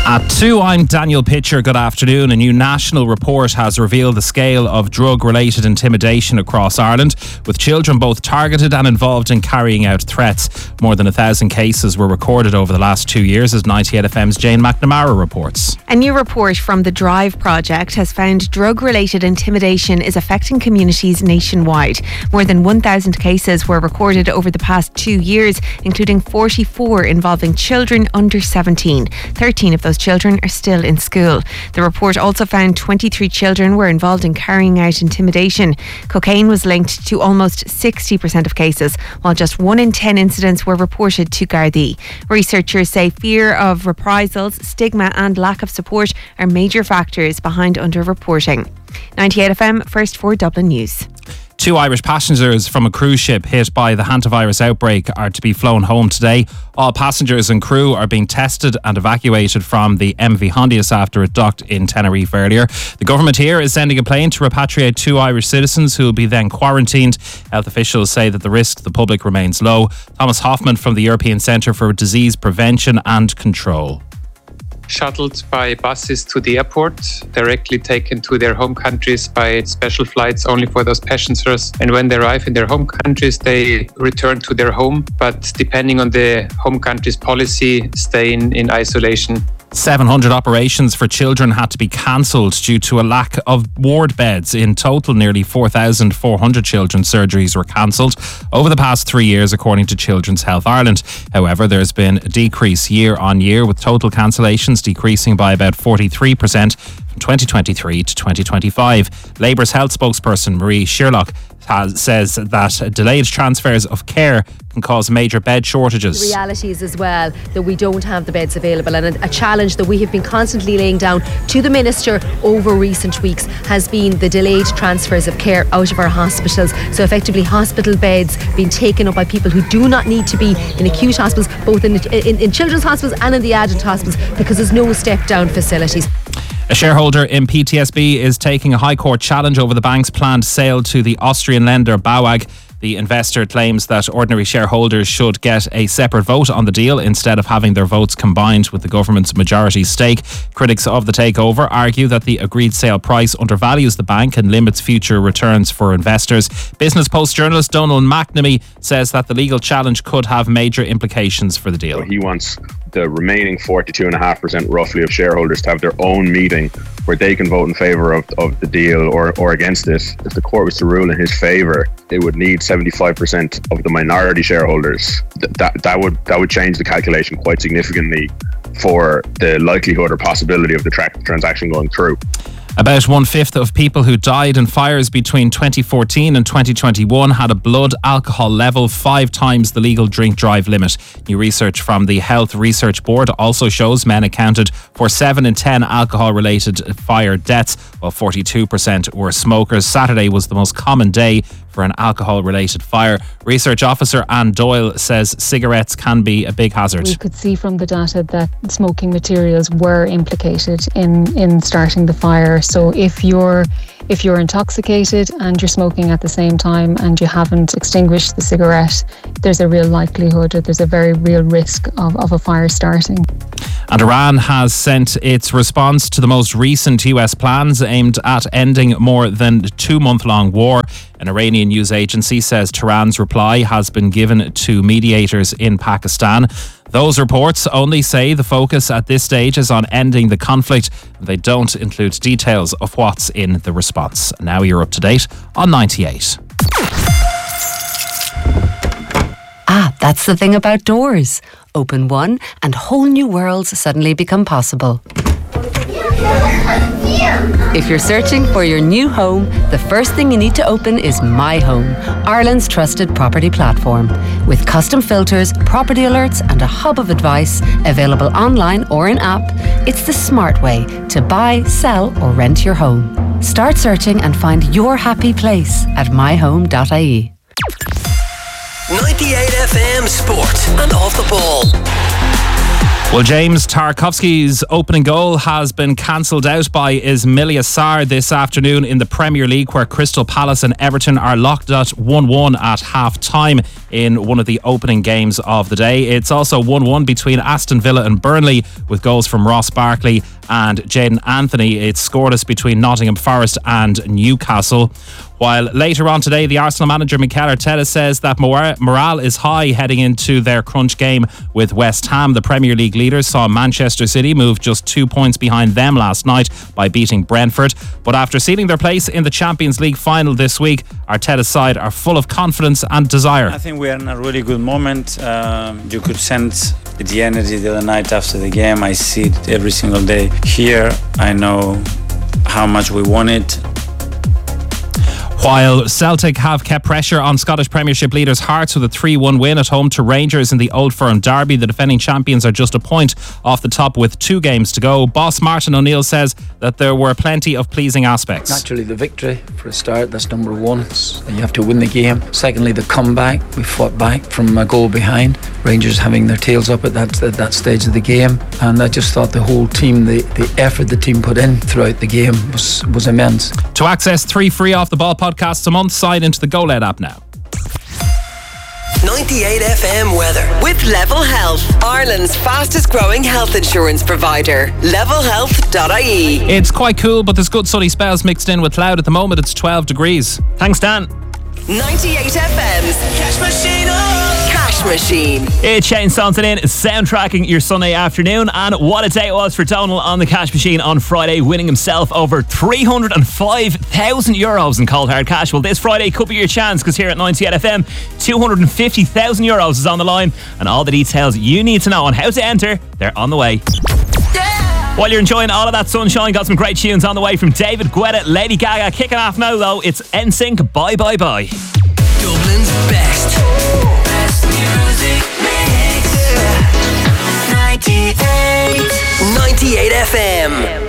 At 2, I'm Daniel Pitcher. Good afternoon. A new national report has revealed the scale of drug-related intimidation across Ireland, with children both targeted and involved in carrying out threats. More than 1,000 cases were recorded over the last 2 years, as 98FM's Jane McNamara reports. A new report from the Drive project has found drug-related intimidation is affecting communities nationwide. More than 1,000 cases were recorded over the past 2 years, including 44 involving children under 17. 13 of those children are still in school. The report also found 23 children were involved in carrying out intimidation. Cocaine was linked to almost 60% of cases, while just 1 in 10 incidents were reported to Gardaí. Researchers say fear of reprisals, stigma and lack of support are major factors behind underreporting. 98FM, First for Dublin News. 2 Irish passengers from a cruise ship hit by the hantavirus outbreak are to be flown home today. All passengers and crew are being tested and evacuated from the MV Hondius after it docked in Tenerife earlier. The government here is sending a plane to repatriate 2 Irish citizens who will be then quarantined. Health officials say that the risk to the public remains low. Thomas Hoffman from the European Centre for Disease Prevention and Control. Shuttled by buses to the airport, directly taken to their home countries by special flights only for those passengers. And when they arrive in their home countries, they return to their home, but depending on the home country's policy, stay in isolation. 700 operations for children had to be cancelled due to a lack of ward beds. In total, nearly 4,400 children's surgeries were cancelled over the past 3 years, according to Children's Health Ireland. However, there's been a decrease year on year, with total cancellations decreasing by about 43% from 2023 to 2025. Labour's health spokesperson Marie Sherlock says that delayed transfers of care can cause major bed shortages. The reality is as well that we don't have the beds available, and a challenge that we have been constantly laying down to the Minister over recent weeks has been the delayed transfers of care out of our hospitals. So effectively hospital beds being taken up by people who do not need to be in acute hospitals, both in children's hospitals and in the adult hospitals, because there's no step down facilities. A shareholder in PTSB is taking a High Court challenge over the bank's planned sale to the Austrian lender BAWAG. The investor claims that ordinary shareholders should get a separate vote on the deal instead of having their votes combined with the government's majority stake. Critics of the takeover argue that the agreed sale price undervalues the bank and limits future returns for investors. Business Post journalist Donald McNamee says that the legal challenge could have major implications for the deal. He wants the remaining 42.5% roughly of shareholders to have their own meeting where they can vote in favour of the deal or against it. If the court was to rule in his favour, it would need 75% of the minority shareholders. That would change the calculation quite significantly for the likelihood or possibility of the transaction going through. About 1/5 of people who died in fires between 2014 and 2021 had a blood alcohol level 5 times the legal drink drive limit. New research from the Health Research Board also shows men accounted for 7 in 10 alcohol-related fire deaths, while 42% were smokers. Saturday was the most common day for an alcohol-related fire. Research officer Anne Doyle says cigarettes can be a big hazard. We could see from the data that smoking materials were implicated in starting the fire. So if you're intoxicated and you're smoking at the same time and you haven't extinguished the cigarette, there's a real likelihood or there's a very real risk of a fire starting. And Iran has sent its response to the most recent US plans aimed at ending more than 2-month-long war. An Iranian news agency says Tehran's reply has been given to mediators in Pakistan. Those reports only say the focus at this stage is on ending the conflict. They don't include details of what's in the response. Now you're up to date on 98. That's the thing about doors. Open one and whole new worlds suddenly become possible. If you're searching for your new home, the first thing you need to open is My Home, Ireland's trusted property platform. With custom filters, property alerts and a hub of advice available online or in app, it's the smart way to buy, sell or rent your home. Start searching and find your happy place at myhome.ie. 98FM Sport and Off the Ball. Well, James Tarkowski's opening goal has been cancelled out by Ismaila Sarr this afternoon in the Premier League, where Crystal Palace and Everton are locked at 1-1 at half-time in one of the opening games of the day. It's also 1-1 between Aston Villa and Burnley, with goals from Ross Barkley and Jadon Anthony. It's scoreless between Nottingham Forest and Newcastle. While later on today, the Arsenal manager Mikel Arteta says that morale is high heading into their crunch game with West Ham. The Premier League leaders saw Manchester City move just 2 points behind them last night by beating Brentford. But after sealing their place in the Champions League final this week, Arteta's side are full of confidence and desire. I think we are in a really good moment. You could sense the energy the other night after the game. I see it every single day here. I know how much we want it. While Celtic have kept pressure on Scottish Premiership leaders Hearts with a 3-1 win at home to Rangers in the Old Firm derby, the defending champions are just a point off the top with 2 games to go. Boss Martin O'Neill says that there were plenty of pleasing aspects. Naturally, the victory for a start, that's number one. You have to win the game. Secondly, the comeback. We fought back from a goal behind. Rangers having their tails up at that stage of the game. And I just thought the whole team, the effort the team put in throughout the game was immense. To access 3 free Off the Ball podcasts a month, sign into the GoLed app now. 98 FM weather with Level Health, Ireland's fastest growing health insurance provider. levelhealth.ie. It's quite cool, but there's good sunny spells mixed in with cloud. At the moment it's 12 degrees. Thanks, Dan. 98 FM's Cash Machine. Cash Machine. It's Shane Staunton in, soundtracking your Sunday afternoon. And what a day it was for Donal on the Cash Machine on Friday, winning himself over €305,000 in cold hard cash. Well, this Friday could be your chance, because here at 98 FM, €250,000 is on the line. And all the details you need to know on how to enter, they're on the way. While you're enjoying all of that sunshine, got some great tunes on the way from David Guetta, Lady Gaga. Kicking off now, though, it's NSYNC, Bye Bye Bye. Dublin's best music mix. 98 FM.